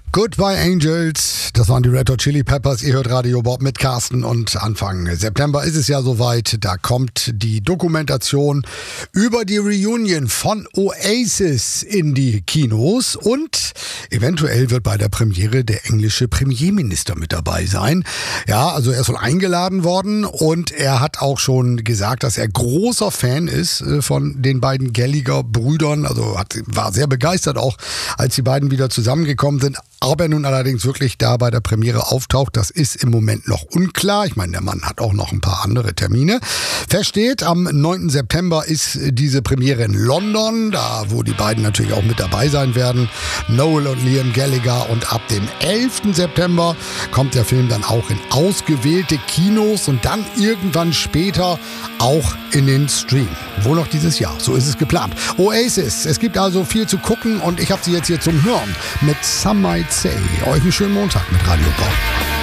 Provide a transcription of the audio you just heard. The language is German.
Goodbye Angels, das waren die Red Hot Chili Peppers. Ihr hört Radio Bob mit Carsten und Anfang September ist es ja soweit. Da kommt die Dokumentation über die Reunion von Oasis in die Kinos und eventuell wird bei der Premiere der englische Premierminister mit dabei sein. Ja, also er ist wohl eingeladen worden und er hat auch schon gesagt, dass er großer Fan ist von den beiden Gallagher-Brüdern. Also war sehr begeistert auch, als die beiden wieder zusammengekommen sind. Ob er nun allerdings wirklich da bei der Premiere auftaucht, das ist im Moment noch unklar. Ich meine, der Mann hat auch noch ein paar andere Termine. Fest steht, am 9. September ist diese Premiere in London, da wo die beiden natürlich auch mit dabei sein werden. Noel und Liam Gallagher. Und ab dem 11. September kommt der Film dann auch in ausgewählte Kinos und dann irgendwann später auch in den Stream. Wohl noch dieses Jahr, so ist es geplant. Oasis, es gibt also viel zu gucken und ich habe sie jetzt hier zum Hören mit Some Might Say. Euch einen schönen Montag mit Radio Bob.